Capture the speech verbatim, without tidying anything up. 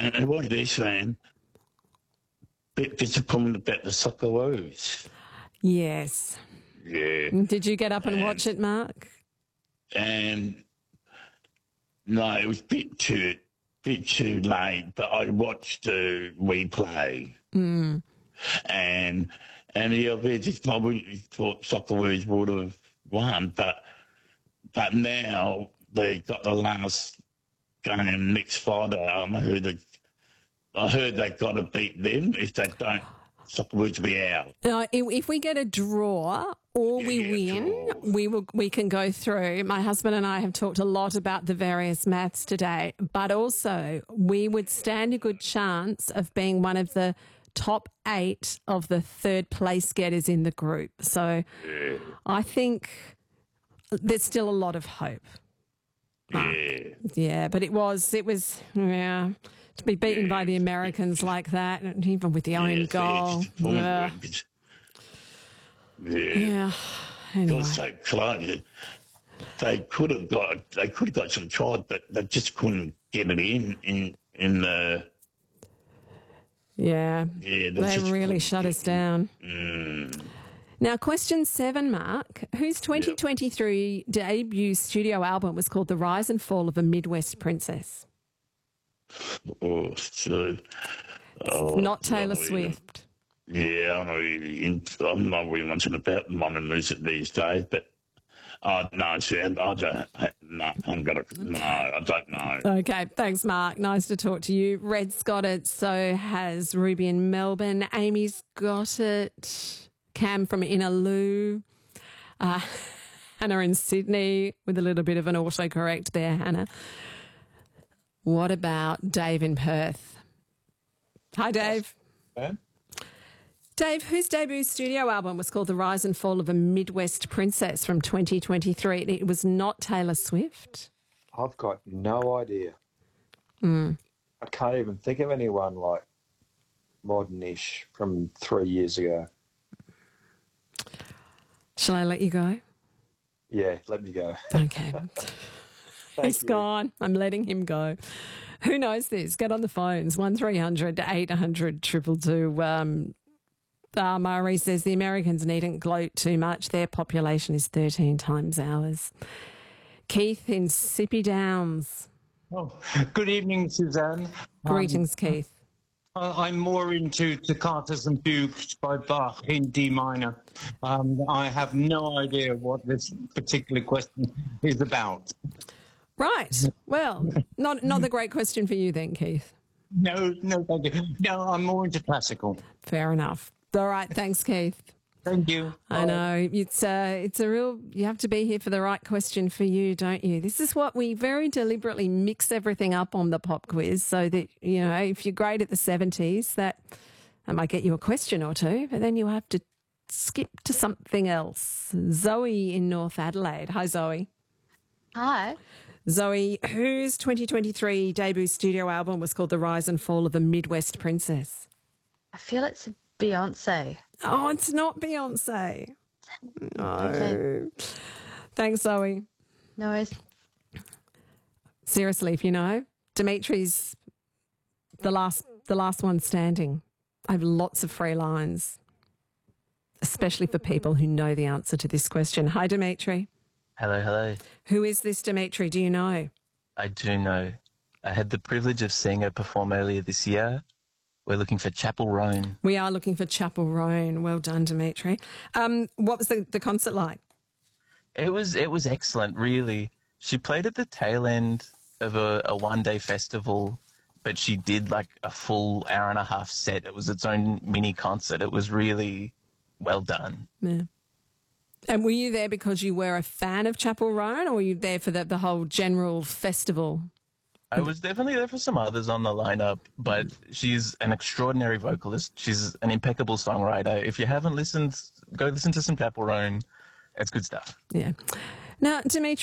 and what they're saying, bit disappointed about the Socceroos. Yes. Yeah. Did you get up and, and watch it, Mark? And no, it was a bit too, bit too late, but I watched the replay. Mm. And and the obvious probably thought Socceroos would have won, but but now they got the last game next Friday. I heard they, I heard they got to beat them. If they don't, Socceroos will be out. Uh, if, if we get a draw or Yeah, we yeah, win, draw. we will. We can go through. My husband and I have talked a lot about the various maths today, but also we would stand a good chance of being one of the top eight of the third place getters in the group. So Yeah. I think there's still a lot of hope. Yeah. Yeah, but it was, it was, yeah, to be beaten Yeah. by the Americans like that, and even with the own Yeah, goal. it's Yeah. disappointing. Yeah. yeah. Anyway. Got so close. They could have got. They could have got some tries, but they just couldn't get it in. In in the. Yeah. Yeah, They just really couldn't shut get us down. Mm. Now, question seven, Mark. Whose twenty twenty-three debut studio album was called The Rise and Fall of a Midwest Princess? Oh, so. Oh, Not Taylor really. Swift. Yeah, I'm not really. In, I'm not really much about modern music these days, but. Oh, no, see, I don't. No, I'm gonna. No, I don't know. Okay, thanks, Mark. Nice to talk to you. Red's got it, so has Ruby in Melbourne. Amy's got it. Cam from Inaloo. Uh, Hannah in Sydney with a little bit of an autocorrect there, Hannah. What about Dave in Perth? Hi, Dave. Man. Dave, whose debut studio album was called The Rise and Fall of a Midwest Princess from twenty twenty-three? It was not Taylor Swift. I've got no idea. Mm. I can't even think of anyone like modern-ish from three years ago. Shall I let you go? Yeah, let me go. Okay. Thank He's you. gone. I'm letting him go. Who knows this? Get on the phones. one three hundred eight hundred two two two. Um, uh, Murray says the Americans needn't gloat too much. Their population is thirteen times ours. Keith in Sippy Downs. Oh, good evening, Suzanne. Greetings, Keith. Um, I'm more into Toccatas and Fugues by Bach in D minor. Um, I have no idea what this particular question is about. Right. Well, not not the great question for you then, Keith. No, no, thank you. No, I'm more into classical. Fair enough. All right. Thanks, Keith. Thank you. I know it's a it's a real. You have to be here for the right question for you, don't you? This is what we very deliberately mix everything up on the pop quiz, so that you know if you're great at the seventies, that that might get you a question or two, but then you have to skip to something else. Zoe in North Adelaide. Hi, Zoe. Hi. Zoe, whose twenty twenty-three debut studio album was called The Rise and Fall of a Midwest Princess? I feel it's Beyonce. Oh, it's not Beyonce. No. Okay. Thanks, Zoe. No worries. Seriously, if you know, Dimitri's the last the last one standing. I have lots of free lines, especially for people who know the answer to this question. Hi, Dimitri. Hello, hello. Who is this Dimitri? Do you know? I do know. I had the privilege of seeing her perform earlier this year. We're looking for Chapel Roan. We are looking for Chapel Roan. Well done, Dimitri. Um, what was the, the concert like? It was it was excellent, really. She played at the tail end of a, a one-day festival, but she did like a full hour and a half set. It was its own mini concert. It was really well done. Yeah. And were you there because you were a fan of Chapel Roan, or were you there for the, the whole general festival? I was definitely there for some others on the lineup, but she's an extraordinary vocalist. She's an impeccable songwriter. If you haven't listened, go listen to some Chapel Roan. It's good stuff. Yeah. Now, Dimitri,